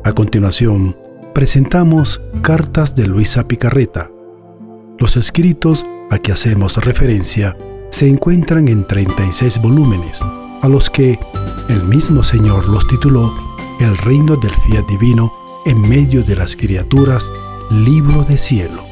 A continuación, presentamos Cartas de Luisa Picarreta. Los escritos a que hacemos referencia se encuentran en 36 volúmenes, a los que el mismo Señor los tituló El reino del fiat divino en medio de las criaturas, libro de cielo.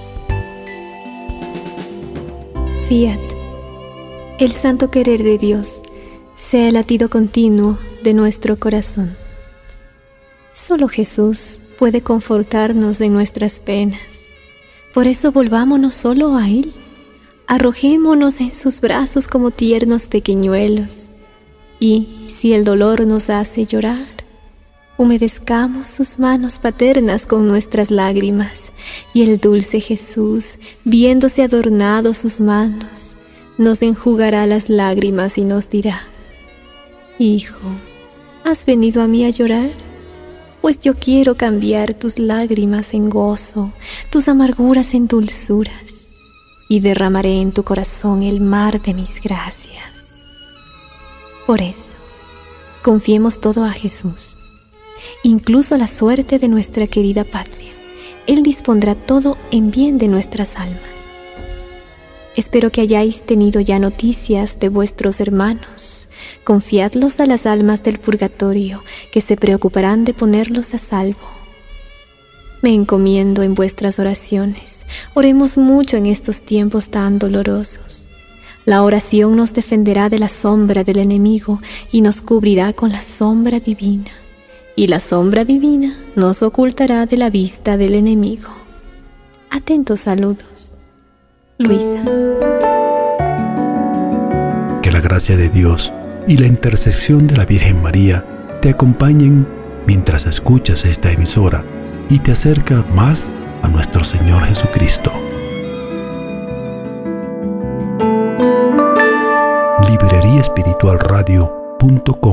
Fiat, el santo querer de Dios, sea el latido continuo de nuestro corazón. Solo Jesús puede confortarnos en nuestras penas. Por eso volvámonos solo a Él. Arrojémonos en sus brazos como tiernos pequeñuelos. Y, si el dolor nos hace llorar, humedezcamos sus manos paternas con nuestras lágrimas. Y el dulce Jesús, viéndose adornado sus manos, nos enjugará las lágrimas y nos dirá: Hijo, ¿has venido a mí a llorar? Pues yo quiero cambiar tus lágrimas en gozo, tus amarguras en dulzuras, y derramaré en tu corazón el mar de mis gracias. Por eso, confiemos todo a Jesús, incluso la suerte de nuestra querida patria. Él dispondrá todo en bien de nuestras almas. Espero que hayáis tenido ya noticias de vuestros hermanos. Confiadlos a las almas del purgatorio, que se preocuparán de ponerlos a salvo. Me encomiendo en vuestras oraciones. Oremos mucho en estos tiempos tan dolorosos. La oración nos defenderá de la sombra del enemigo y nos cubrirá con la sombra divina. Y la sombra divina nos ocultará de la vista del enemigo. Atentos saludos. Luisa. Que la gracia de Dios y la intercesión de la Virgen María te acompañen mientras escuchas esta emisora y te acerca más a nuestro Señor Jesucristo. Libreriaespiritualradio.com